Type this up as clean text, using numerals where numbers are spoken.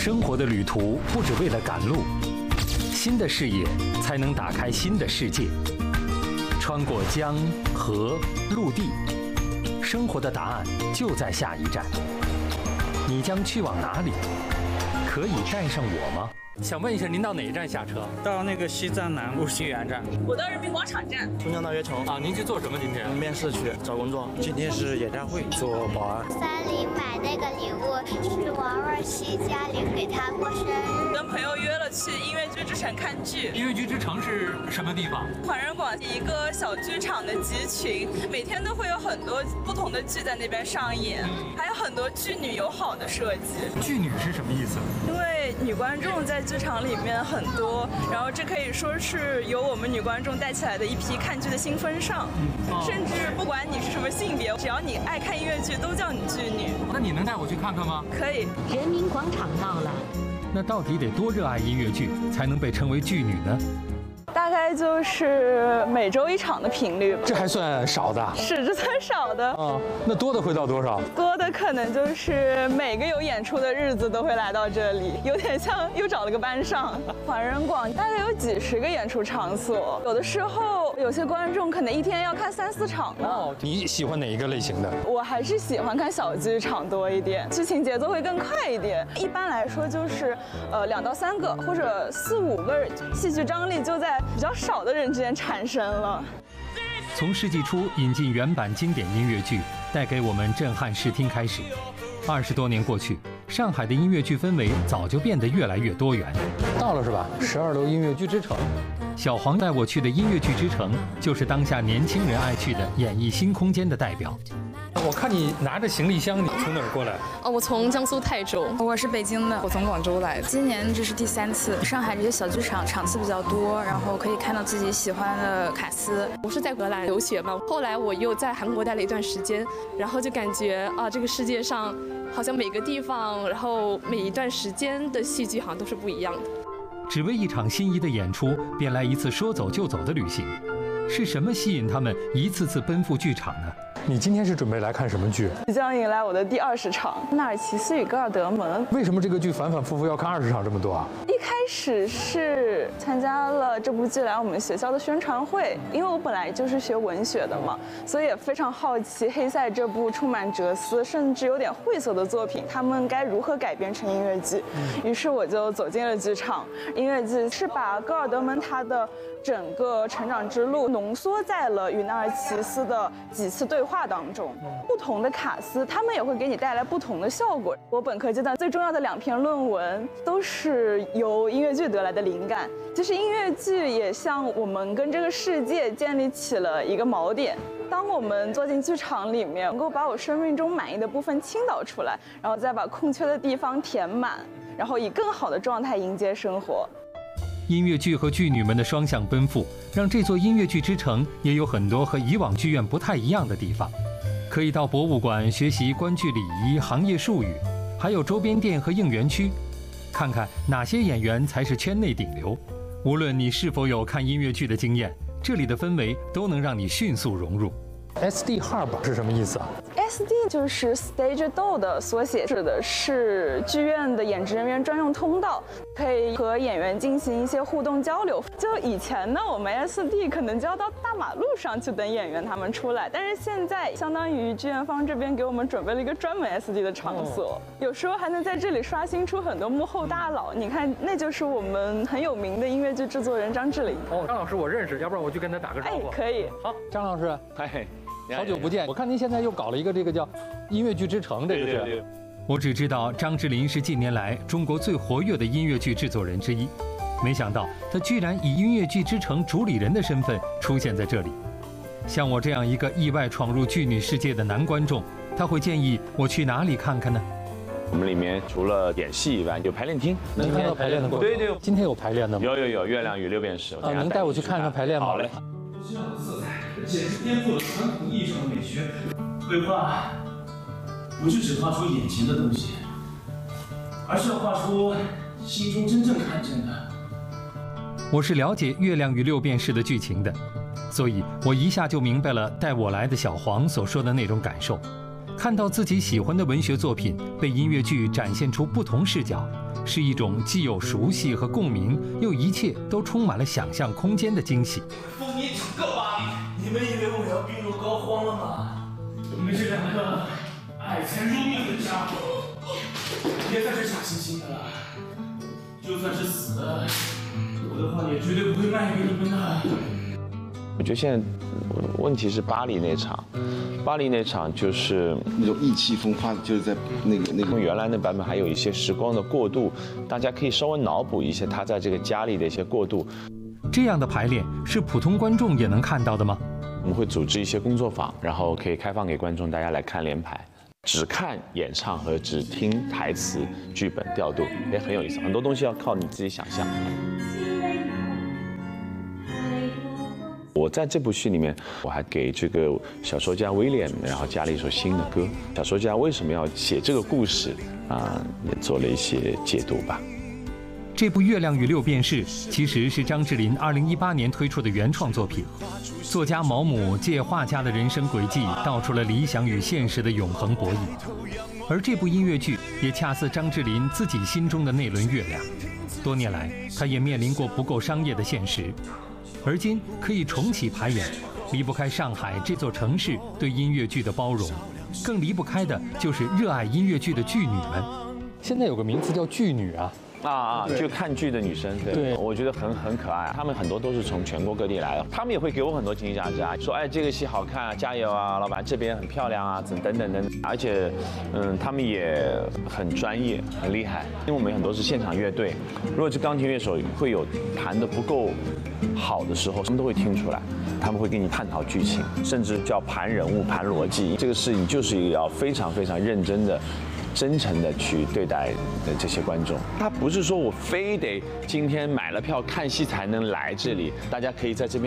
生活的旅途不只为了赶路，新的视野才能打开新的世界。穿过江河陆地，生活的答案就在下一站。你将去往哪里？可以带上我吗？想问一下，您到哪一站下车？ 到那个西站南路新源站。 我到人民广场站。 松江大悦城啊，您去做什么？今天面试去找工作。 今天是演唱会，做保安。 3里买那个礼物是王若曦家里给她过生日。 跟朋友约了去音乐剧之城看剧。 音乐剧之城是什么地方？ 环人广一个小剧场的集群，每天都会有很多不同的剧在那边上演，还有很多剧女友好的设计。 剧女是什么意思？ 因为女观众在剧场里面很多，然后这可以说是由我们女观众带起来的一批看剧的新风尚。甚至不管你是什么性别，只要你爱看音乐剧，都叫你剧女。 那你能带我去看看吗？ 可以。 人民广场到了。 那到底得多热爱音乐剧，才能被称为剧女呢？ 大概就是每周1场的频率吧。 这还算少的？ 是，这算少的。 啊，那多的会到多少？ 多的可能就是每个有演出的日子都会来到这里，有点像又找了个班上。环人广大概有几10个演出场所，有的时候有些观众可能一天要看3、4场呢。 哦，你喜欢哪一个类型的？ 我还是喜欢看小剧场多一点，剧情节奏会更快一点。一般来说就是2到3个或者4、5个，戏剧张力就在比较少的人之间产生了。 从世纪初引进原版经典音乐剧，带给我们震撼视听开始，20多年过去，上海的音乐剧氛围早就变得越来越多元。到了是吧？12楼音乐剧之城，小黄带我去的音乐剧之城，就是当下年轻人爱去的演绎新空间的代表。我看你拿着行李箱，你从哪儿过来？ 我从江苏泰州。 我是北京的，我从广州来的。今年这是第3次。上海这些小剧场场次比较多，然后可以看到自己喜欢的卡司。 我是在荷兰留学嘛，后来我又在韩国待了一段时间，然后就感觉这个世界上好像每个地方，然后每一段时间的戏剧好像都是不一样的。 只为一场心仪的演出，便来一次说走就走的旅行，是什么吸引他们一次次奔赴剧场呢？你今天是准备来看什么剧？ 即将迎来我的第20场《纳尔齐斯与戈尔德蒙》。 为什么这个剧反反复复要看20场这么多啊？ 一开始是参加了这部剧来我们学校的宣传会，因为我本来就是学文学的嘛，所以也非常好奇黑塞这部充满哲思甚至有点晦涩的作品，他们该如何改编成音乐剧。于是我就走进了剧场。音乐剧是把戈尔德蒙他的整个成长之路浓缩在了与纳尔齐斯的几次对话当中。不同的卡司，他们也会给你带来不同的效果。我本科阶段最重要的2篇论文都是由音乐剧得来的灵感。其实音乐剧也像我们跟这个世界建立起了一个锚点。当我们坐进剧场里面，能够把我生命中满意的部分倾倒出来，然后再把空缺的地方填满，然后以更好的状态迎接生活。 音乐剧和剧女们的双向奔赴，让这座音乐剧之城也有很多和以往剧院不太一样的地方。可以到博物馆学习观剧礼仪、行业术语，还有周边店和应援区，看看哪些演员才是圈内顶流。无论你是否有看音乐剧的经验，这里的氛围都能让你迅速融入。SD Hub 是什么意思啊 ？SD 就是 Stage Door 的缩写，指的是剧院的演职人员专用通道，可以和演员进行一些互动交流。就以前呢，我们 SD 可能就要到大马路上去等演员他们出来，但是现在相当于剧院方这边给我们准备了一个专门 SD 的场所，有时候还能在这里刷新出很多幕后大佬。你看，那就是我们很有名的音乐剧制作人张智霖。 张老师我认识，要不然我去跟他打个招呼。 可以。 好，张老师，好久不见！我看您现在又搞了一个这个叫音乐剧之城，这个是。对。我只知道张智霖是近年来中国最活跃的音乐剧制作人之一，没想到他居然以音乐剧之城主理人的身份出现在这里。像我这样一个意外闯入剧女世界的男观众，他会建议我去哪里看看呢？ 我们里面除了演戏以外，有排练厅， 能看到排练的过程。对，今天有排练的吗？ 有，《月亮与六便士》。 能带我去看看排练吗？ 好嘞。 这样的色彩简直颠覆了传统意义上的美学。绘画不是只画出眼前的东西，而是要画出心中真正看见的。 我是了解《月亮与六便士》的剧情的，所以我一下就明白了带我来的小黄所说的那种感受。 看到自己喜欢的文学作品被音乐剧展现出不同视角，是一种既有熟悉和共鸣，又一切都充满了想象空间的惊喜。 封你整个巴黎！你们以为我要病入膏肓了吗？你们这两个爱财如命的家伙，别再是假惺惺的了。就算是死了，我的话也绝对不会卖给你们的。 我觉得现在问题是巴黎那场，巴黎那场就是那种意气风发，就是在那个原来那版本还有一些时光的过渡，大家可以稍微脑补一些他在这个家里的一些过渡。 这样的排练是普通观众也能看到的吗？ 我们会组织一些工作坊，然后可以开放给观众大家来看连排。只看演唱和只听台词、剧本调度，也很有意思。很多东西要靠你自己想象。我在这部戏里面，我还给这个小说家威廉，然后加了一首新的歌。小说家为什么要写这个故事也做了一些解读吧。 这部《月亮与六便士》其实是张智霖2018年推出的原创作品。作家毛姆借画家的人生轨迹，道出了理想与现实的永恒博弈。而这部音乐剧也恰似张智霖自己心中的那轮月亮。多年来，他也面临过不够商业的现实，而今可以重启排演，离不开上海这座城市对音乐剧的包容，更离不开的就是热爱音乐剧的剧女们。现在有个名词叫剧女啊。 就看剧的女生，对，我觉得很可爱。她们很多都是从全国各地来的，她们也会给我很多惊喜价值啊，说哎这个戏好看啊，加油啊，老板这边很漂亮啊，等等。而且，她们也很专业，很厉害。因为我们很多是现场乐队，如果是钢琴乐手会有弹得不够好的时候，他们都会听出来，他们会跟你探讨剧情，甚至叫盘人物、盘逻辑。这个事情就是要非常非常认真的。真诚的去对待这些观众，他不是说我非得今天买了票看戏才能来这里，大家可以在这边。